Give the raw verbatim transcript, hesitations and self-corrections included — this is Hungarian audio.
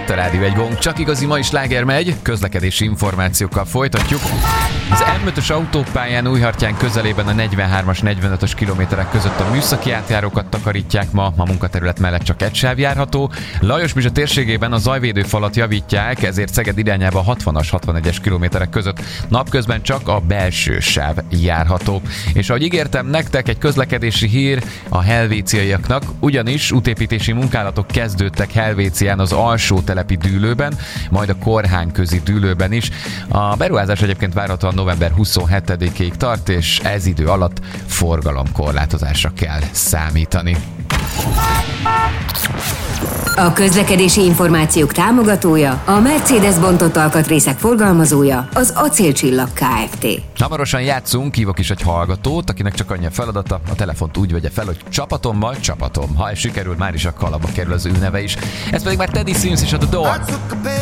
itt a Rádió egy gong, csak igazi mai sláger megy, közlekedési információkkal folytatjuk. Az M ötös autópályán Újhartyán közelében a negyvenhármas negyvenötös kilométerek között a műszaki átjárókat takarítják ma, a munkaterület mellett csak egy sáv járható. Lajos Mizsa térségében a zajvédőfalat javítják, ezért Szeged irányába a hatvanas hatvanegyes kilométerek között napközben csak a belső sáv járható. És ahogy ígértem nektek, egy közlekedési hír a helvéciaiaknak, ugyanis útépítési munkálatok kezdődtek Helvécián az alsó telepi dűlőben, majd a Korhán közi dűlőben is. A beruházás egyébként várhatóan november huszonhetedikéig tart, és ez idő alatt forgalomkorlátozásra kell számítani. A közlekedési információk támogatója, a Mercedes bontott alkatrészek forgalmazója, az Acélcsillag Kft. Hamarosan játszunk, hívok is egy hallgatót, akinek csak annyi a feladata, a telefont úgy vegye fel, hogy csapatommal csapatom. Ha ez sikerül, már is a kalapba kerül az ő neve is. Ez pedig már Teddy Swims és a The Door.